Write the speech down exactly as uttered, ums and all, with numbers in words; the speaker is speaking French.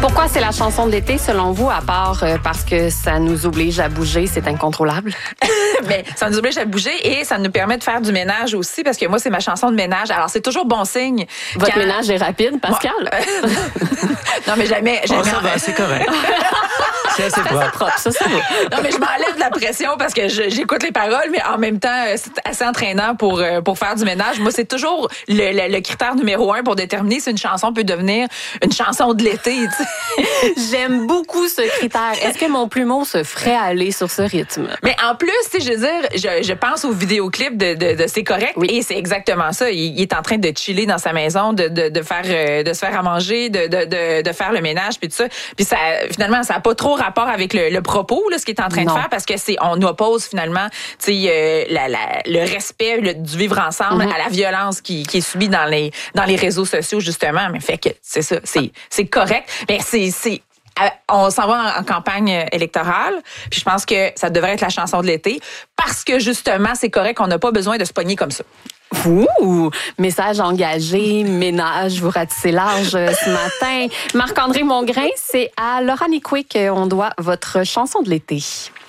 Pourquoi c'est la chanson de l'été, selon vous, à part euh, parce que ça nous oblige à bouger, c'est incontrôlable? Mais ça nous oblige à bouger et ça nous permet de faire du ménage aussi, parce que moi, c'est ma chanson de ménage. Alors, c'est toujours bon signe. Votre quand... ménage est rapide, Pascal? Bon, non, mais jamais... jamais... Oh, ça va, c'est correct. C'est assez propre. propre, ça, ça va. Non, mais je m'enlève de la pression parce que je, j'écoute les paroles, mais en même temps, c'est assez entraînant pour, pour faire du ménage. Moi, c'est toujours le, le, le critère numéro un pour déterminer si une chanson peut devenir une chanson de l'été. Tu sais. J'aime beaucoup ce critère. Est-ce que mon plumeau se ferait aller sur ce rythme? Mais en plus, tu sais, je veux dire, je, je pense au vidéoclip de, de, de C'est correct, oui. Et c'est exactement ça. Il, il est en train de chiller dans sa maison, de, de, de faire, de se faire à manger, de, de, de, de faire le ménage, puis tout ça. Puis ça, finalement, ça n'a pas trop rapport avec le, le propos, là, ce qu'il est en train non. de faire, parce que c'est, on oppose finalement, tu sais, euh, la, la, le respect le, du vivre ensemble mm-hmm. à la violence qui, qui est subie dans les, dans les réseaux sociaux, justement. Mais fait que c'est ça, c'est, c'est correct. Mais c'est, c'est, on s'en va en, en campagne électorale, puis je pense que ça devrait être la chanson de l'été, parce que justement, c'est correct, on n'a pas besoin de se pogner comme ça. Ouh, message engagé, ménage, vous ratissez large ce matin. Marc-André Mongrain, c'est à Laura Nicoué qu'on doit votre chanson de l'été.